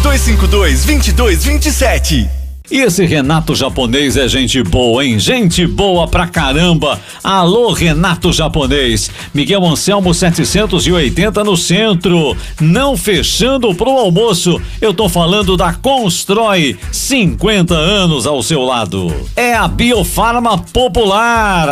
3252-2227. E esse Renato Japonês é gente boa, hein? Gente boa pra caramba. Alô, Renato Japonês. Miguel Anselmo 780 no centro. Não fechando pro almoço. Eu tô falando da Constrói. 50 anos ao seu lado. É a Biofarma Popular.